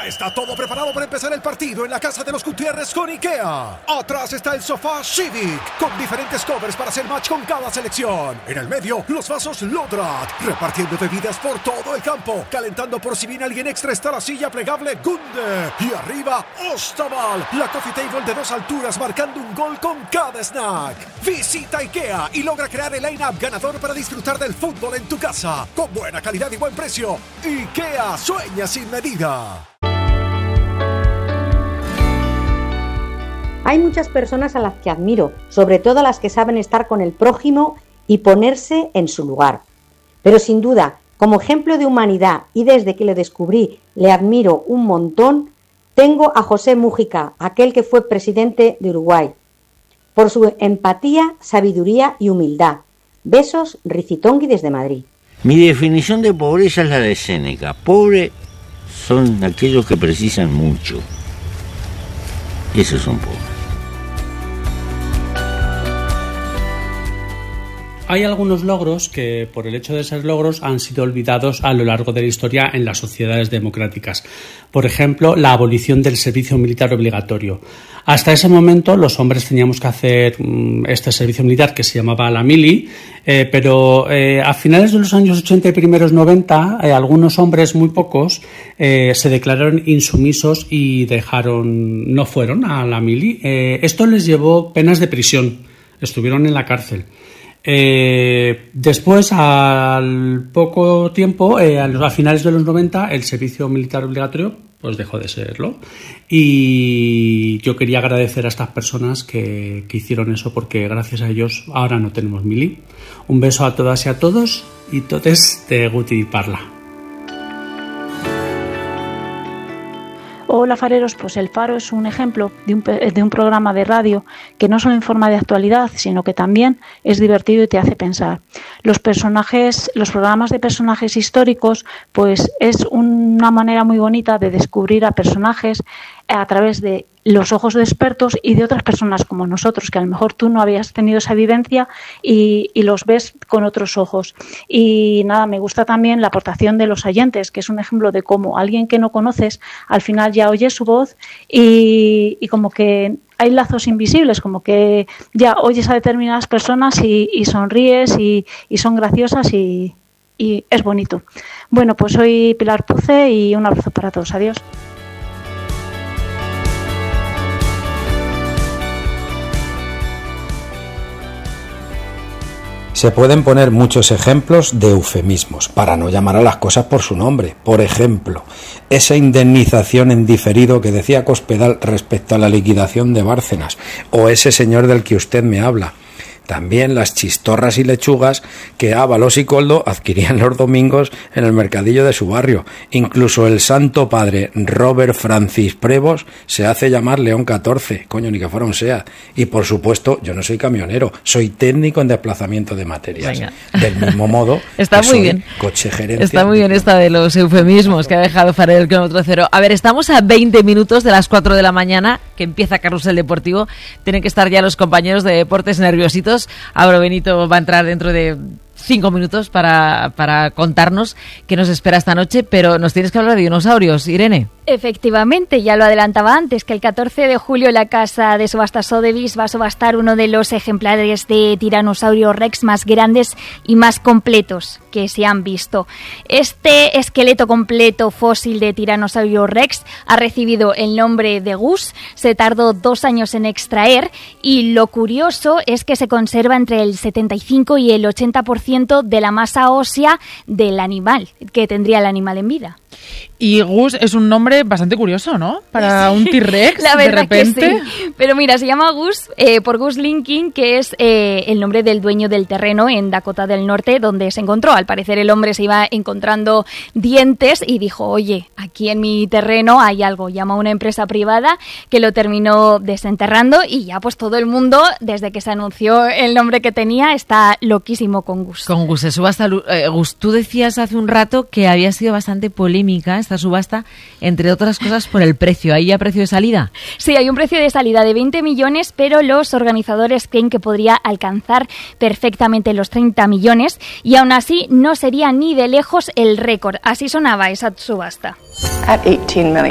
Ya está todo preparado para empezar el partido en la casa de los Gutiérrez con IKEA. Atrás está el sofá Civic, con diferentes covers para hacer match con cada selección. En el medio, los vasos Lodrat, repartiendo bebidas por todo el campo. Calentando por si viene alguien extra está la silla plegable Gunde. Y arriba, Ostaval, la coffee table de 2 alturas marcando un gol con cada snack. Visita IKEA y logra crear el line-up ganador para disfrutar del fútbol en tu casa. Con buena calidad y buen precio. IKEA, sueña sin medida. Hay muchas personas a las que admiro, sobre todo las que saben estar con el prójimo y ponerse en su lugar. Pero sin duda, como ejemplo de humanidad y desde que le descubrí, le admiro un montón, tengo a José Mújica, aquel que fue presidente de Uruguay. Por su empatía, sabiduría y humildad. Besos, Ricitongui desde Madrid. Mi definición de pobreza es la de Séneca. Pobre son aquellos que precisan mucho. Esos son pobres. Hay algunos logros que, por el hecho de ser logros, han sido olvidados a lo largo de la historia en las sociedades democráticas. Por ejemplo, la abolición del servicio militar obligatorio. Hasta ese momento, los hombres teníamos que hacer este servicio militar que se llamaba la mili, pero a finales de los años 80 y primeros 90, algunos hombres, muy pocos, se declararon insumisos y no fueron a la mili. Esto les llevó penas de prisión. Estuvieron en la cárcel. Después, al poco tiempo, a finales de los 90, el servicio militar obligatorio pues dejó de serlo. Y yo quería agradecer a estas personas que hicieron eso, porque gracias a ellos ahora no tenemos mili. Un beso a todas y a todos, y totes de Guti Parla. Hola fareros, pues El Faro es un ejemplo de un programa de radio que no solo informa de actualidad, sino que también es divertido y te hace pensar. Los programas de personajes históricos, pues es una manera muy bonita de descubrir a personajes a través de los ojos de expertos y de otras personas como nosotros, que a lo mejor tú no habías tenido esa vivencia y los ves con otros ojos. Y nada, me gusta también la aportación de los oyentes, que es un ejemplo de cómo alguien que no conoces, al final ya oyes su voz y como que hay lazos invisibles, como que ya oyes a determinadas personas y sonríes y son graciosas y es bonito. Bueno, pues soy Pilar Puce y un abrazo para todos. Adiós. Se pueden poner muchos ejemplos de eufemismos para no llamar a las cosas por su nombre. Por ejemplo, esa indemnización en diferido que decía Cospedal respecto a la liquidación de Bárcenas, o ese señor del que usted me habla. También las chistorras y lechugas que Ábalos y Coldo adquirían los domingos en el mercadillo de su barrio. Incluso el santo padre Robert Francis Prevost se hace llamar León XIV, coño, ni que fuera un SEAT. Y por supuesto, yo no soy camionero, soy técnico en desplazamiento de materias. Venga. Del mismo modo, está muy bien. Coche gerencia. Está muy bien esta de los eufemismos que ha dejado Farel el kilómetro cero. A ver, estamos a 20 minutos de las 4 de la mañana, que empieza Carrusel Deportivo. Tienen que estar ya los compañeros de deportes nerviositos. Ahora Benito va a entrar dentro de 5 minutos para contarnos qué nos espera esta noche, pero nos tienes que hablar de dinosaurios, Irene. Efectivamente, ya lo adelantaba antes, que el 14 de julio la casa de subastas Sotheby's va a subastar uno de los ejemplares de Tiranosaurio Rex más grandes y más completos que se han visto. Este esqueleto completo fósil de Tiranosaurio Rex ha recibido el nombre de Gus, se tardó 2 años en extraer y lo curioso es que se conserva entre el 75 y el 80% de la masa ósea del animal, que tendría el animal en vida. Y Gus es un nombre bastante curioso, ¿no? Para un T-Rex, la verdad, de repente. Que sí. Pero mira, se llama Gus por Gus Linking, que es el nombre del dueño del terreno en Dakota del Norte, donde se encontró. Al parecer el hombre se iba encontrando dientes y dijo, oye, aquí en mi terreno hay algo. Llamó a una empresa privada que lo terminó desenterrando y ya pues todo el mundo, desde que se anunció el nombre que tenía, está loquísimo con Gus. Con Gus, se subasta. Gus, tú decías hace un rato que había sido bastante polémica esta subasta, entre otras cosas por el precio. ¿Hay ya precio de salida? Sí, hay un precio de salida de 20 millones, pero los organizadores creen que podría alcanzar perfectamente los 30 millones y aún así no sería ni de lejos el récord. Así sonaba esa subasta. At 18 million.